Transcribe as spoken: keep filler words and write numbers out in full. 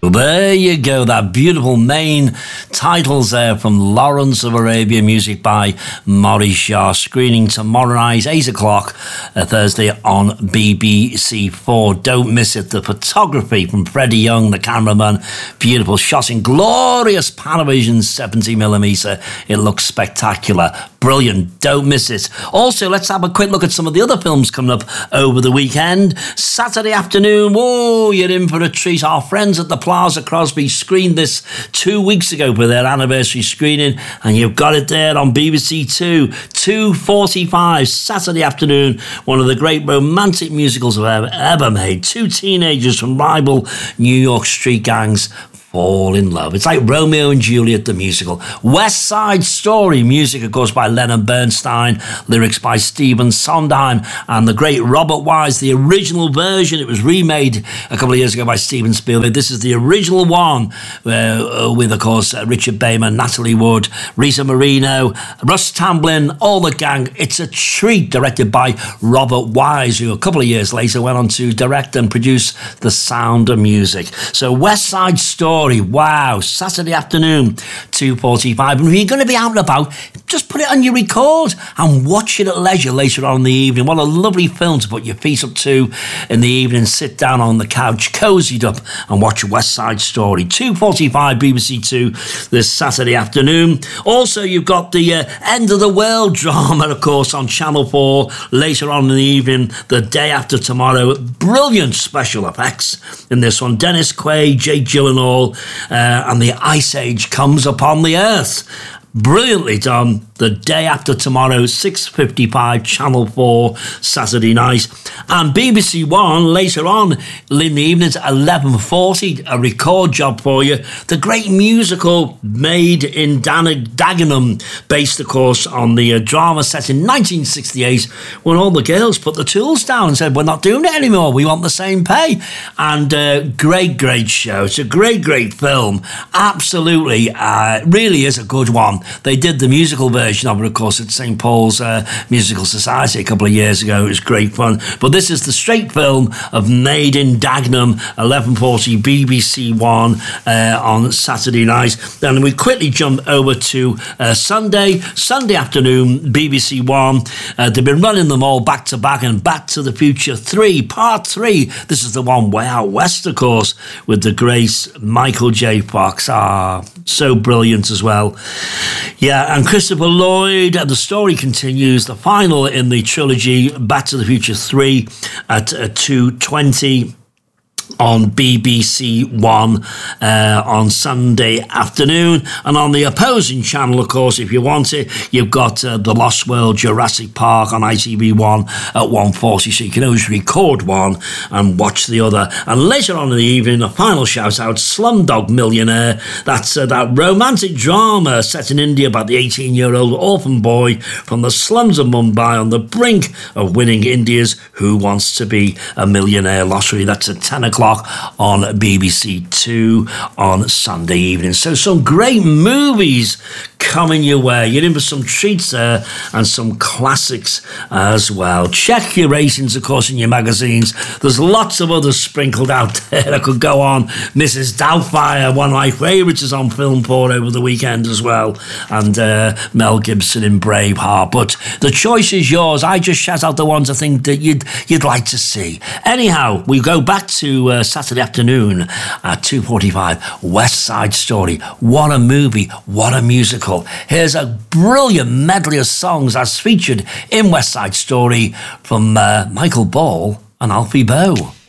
Well, there you go. That beautiful main titles there from Lawrence of Arabia, music by Maurice Jarre, screening tomorrow night, eight o'clock, uh, Thursday on B B C four. Don't miss it. The photography from Freddie Young, the cameraman, beautiful shots in glorious Panavision seventy millimeter. It looks spectacular. Brilliant. Don't miss it. Also, let's have a quick look at some of the other films coming up over the weekend. Saturday afternoon, whoa, you're in for a treat. Our friends at the Plaza Crosby screened this two weeks ago for their anniversary screening, and you've got it there on B B C Two, two forty-five, Saturday afternoon. One of the great romantic musicals I've ever, ever made. Two teenagers from rival New York street gangs fall in love. It's like Romeo and Juliet, the musical. West Side Story, music, of course, by Leonard Bernstein, lyrics by Stephen Sondheim, and the great Robert Wise, the original version. It was remade a couple of years ago by Steven Spielberg. This is the original one uh, with, of course, uh, Richard Bayman, Natalie Wood, Rita Moreno, Russ Tamblyn, all the gang. It's a treat, directed by Robert Wise, who a couple of years later went on to direct and produce The Sound of Music. So West Side Story, wow, Saturday afternoon, two forty-five. And if you're going to be out and about, just put it on your record and watch it at leisure later on in the evening. What a lovely film to put your feet up to in the evening, sit down on the couch, cozied up, and watch West Side Story. two forty-five, B B C Two, this Saturday afternoon. Also, you've got the uh, End of the World drama, of course, on Channel four later on in the evening, the day after tomorrow. Brilliant special effects in this one. Dennis Quaid, Jake Gyllenhaal, Uh, and the Ice Age comes upon the Earth. Brilliantly done. The day after tomorrow, six fifty-five, Channel four, Saturday night. And B B C One later on in the evening at eleven forty, a record job for you. The great musical Made in Dan- Dagenham, based, of course, on the uh, drama set in nineteen sixty-eight, when all the girls put the tools down and said, we're not doing it anymore, we want the same pay. And uh, great, great show. It's a great, great film. Absolutely, uh, really is a good one. They did the musical version of it, of course, at Saint Paul's uh, Musical Society a couple of years ago. It was great fun. But this is the straight film of Made in Dagenham, eleven forty, B B C One uh, on Saturday night. Then we quickly jump over to uh, Sunday, Sunday afternoon, B B C One. Uh, they've been running them all back to back, and Back to the Future three, Part three. This is the one way out west, of course, with the great Michael J. Fox. Ah, so brilliant as well. Yeah, and Christopher Lloyd, and the story continues, the final in the trilogy, Back to the Future three at uh, two twenty on B B C One uh, on Sunday afternoon. And on the opposing channel, of course, if you want it, you've got uh, The Lost World, Jurassic Park on I T V One at one forty, so you can always record one and watch the other. And later on in the evening, a final shout out, Slumdog Millionaire. That's uh, that romantic drama set in India about the eighteen-year-old orphan boy from the slums of Mumbai on the brink of winning India's Who Wants to Be a Millionaire lottery. That's at ten o'clock on B B C Two on Sunday evening. So some great movies coming your way. You're in for some treats there and some classics as well. Check your ratings, of course, in your magazines. There's lots of others sprinkled out there. I could go on. Missus Doubtfire, one of my favourites, is on Film four over the weekend as well. And uh, Mel Gibson in Braveheart. But the choice is yours. I just shout out the ones I think that you'd, you'd like to see. Anyhow, we go back to uh, Saturday afternoon at two forty-five, West Side Story. What a movie. What a musical. Here's a brilliant medley of songs as featured in West Side Story from uh, Michael Ball and Alfie Boe.